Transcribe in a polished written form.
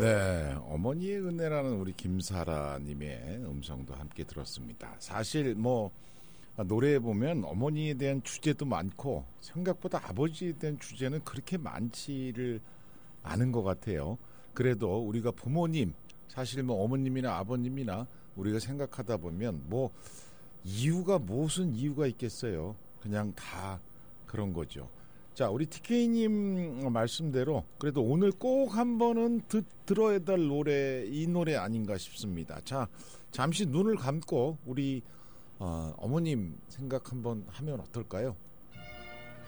네, 어머니의 은혜라는 우리 김사라님의 음성도 함께 들었습니다. 사실 노래에 보면 어머니에 대한 주제도 많고 생각보다 아버지에 대한 주제는 그렇게 많지를 않은 것 같아요. 그래도 우리가 부모님, 사실 어머님이나 아버님이나 우리가 생각하다 보면 이유가 무슨 이유가 있겠어요. 그냥 다 그런 거죠. 자, 우리 TK님 말씀대로 그래도 오늘 꼭 한 번은 들어야 될 이 노래 아닌가 싶습니다. 자, 잠시 눈을 감고 우리 어머님 생각 한번 하면 어떨까요?